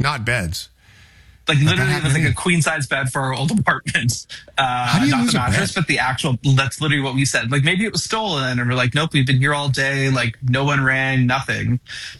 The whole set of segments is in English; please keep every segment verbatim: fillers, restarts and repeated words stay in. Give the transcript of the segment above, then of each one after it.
not beds. Like literally, it was like a queen size bed for our old apartment. Uh, How do you not lose the a mattress, bed? but the actual. That's literally what we said. Like maybe it was stolen, and we're like, nope, we've been here all day. Like no one rang, nothing.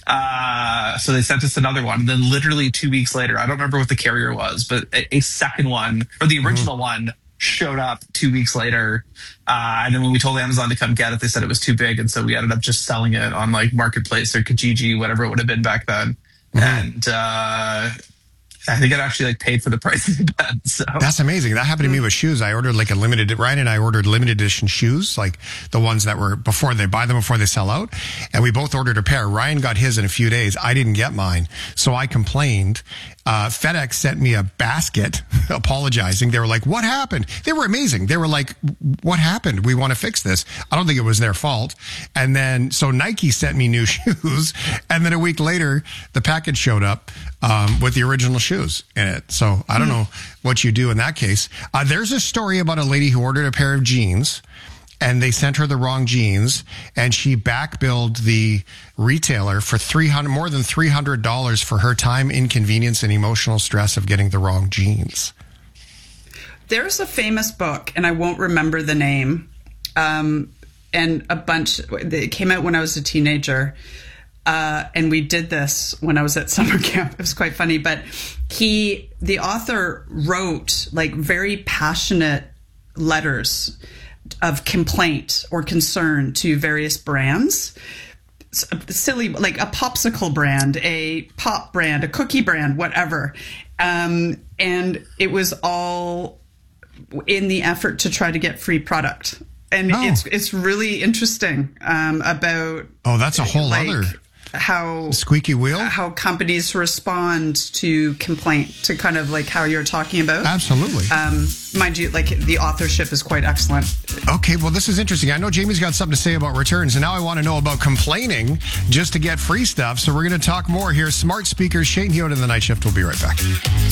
Uh, so they sent us another one. And then literally two weeks later, I don't remember what the carrier was, but a, a second one or the original mm-hmm. one showed up two weeks later. Uh, and then when we told Amazon to come get it, they said it was too big, and so we ended up just selling it on like Marketplace or Kijiji, whatever it would have been back then. Mm-hmm. And. Uh, I think it actually like paid for the price of the bed. So that's amazing. That happened to me with shoes. I ordered like a limited, Ryan and I ordered limited edition shoes, like the ones that were before they buy them before they sell out. And we both ordered a pair. Ryan got his in a few days. I didn't get mine. So I complained. Uh, FedEx sent me a basket apologizing. They were like, what happened? They were amazing. They were like, what happened? We want to fix this. I don't think it was their fault. And then, so Nike sent me new shoes. And then a week later, the package showed up, um, with the original shoes in it. So I don't mm. know what you do in that case. Uh, there's a story about a lady who ordered a pair of jeans and they sent her the wrong jeans, and she back billed the retailer for three hundred more than three hundred dollars for her time, inconvenience, and emotional stress of getting the wrong jeans. There's a famous book, and I won't remember the name, um, and a bunch. It came out when I was a teenager, uh, and we did this when I was at summer camp. It was quite funny, but he, the author, wrote like very passionate letters of complaint or concern to various brands. Silly, like a popsicle brand, a pop brand, a cookie brand, whatever. Um, and it was all in the effort to try to get free product. And oh. it's it's really interesting um, about... Oh, that's a whole like, other... how squeaky wheel, how companies respond to complaint, to kind of like how you're talking about. Absolutely. Um, mind you, like the authorship is quite excellent. Okay, well, this is interesting. I know Jamie's got something to say about returns, and now I want to know about complaining just to get free stuff. So we're going to talk more here. Smart Speakers, Shane Hewitt in the Night Shift. We'll be right back.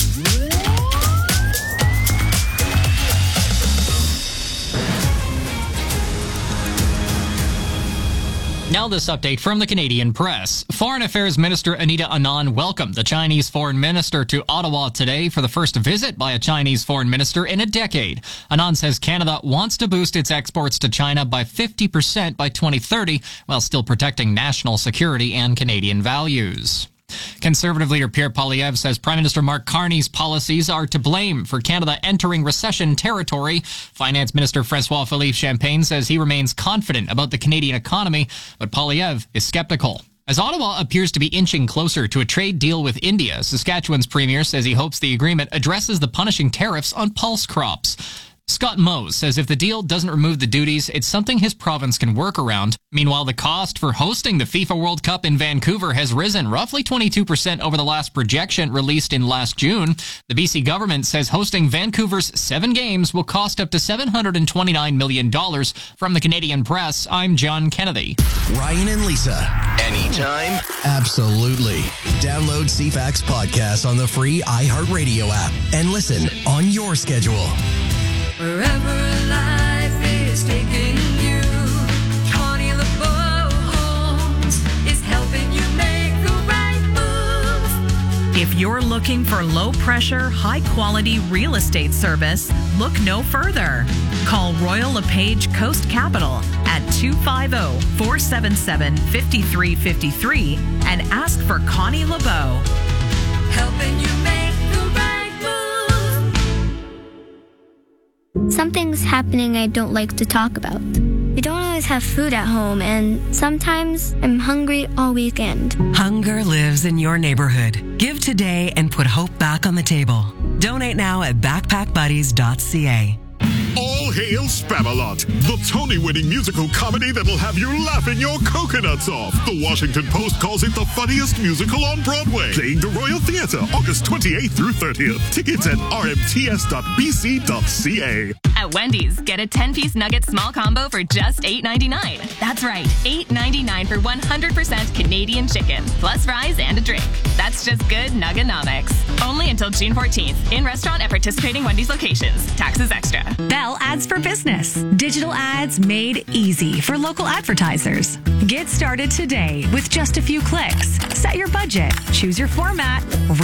Now this update from the Canadian press. Foreign Affairs Minister Anita Anand welcomed the Chinese foreign minister to Ottawa today for the first visit by a Chinese foreign minister in a decade. Anand says Canada wants to boost its exports to China by fifty percent by twenty thirty while still protecting national security and Canadian values. Conservative leader Pierre Poilievre says Prime Minister Mark Carney's policies are to blame for Canada entering recession territory. Finance Minister François-Philippe Champagne says he remains confident about the Canadian economy, but Poilievre is skeptical. As Ottawa appears to be inching closer to a trade deal with India, Saskatchewan's premier says he hopes the agreement addresses the punishing tariffs on pulse crops. Scott Mose says if the deal doesn't remove the duties, it's something his province can work around. Meanwhile, the cost for hosting the FIFA World Cup in Vancouver has risen roughly twenty-two percent over the last projection released in last June. The B C government says hosting Vancouver's seven games will cost up to seven hundred twenty-nine million dollars. From the Canadian press, I'm John Kennedy. Ryan and Lisa. Anytime? Absolutely. Download C FAX podcast on the free iHeartRadio app and listen on your schedule. Wherever life is taking you, Connie LeBeau Homes is helping you make the right move. If you're looking for low-pressure, high-quality real estate service, look no further. Call Royal LePage Coast Capital at two five zero, four seven seven, five three five three and ask for Connie LeBeau. Helping you make the right move. Something's happening I don't like to talk about. We don't always have food at home, and sometimes I'm hungry all weekend. Hunger lives in your neighborhood. Give today and put hope back on the table. Donate now at backpack buddies dot c a. All hail Spamalot, the Tony-winning musical comedy that'll have you laughing your coconuts off. The Washington Post calls it the funniest musical on Broadway. Playing the Royal Theatre, August twenty-eighth through thirtieth. Tickets at r m t s dot b c dot c a. At Wendy's, get a ten-piece nugget small combo for just eight ninety-nine. That's right, eight ninety-nine for one hundred percent Canadian chicken, plus fries and a drink. That's just good Nugganomics. Only until June fourteenth. In restaurant at participating Wendy's locations. Taxes extra. Bell Ads for Business. Digital ads made easy for local advertisers. Get started today with just a few clicks. Set your budget, choose your format,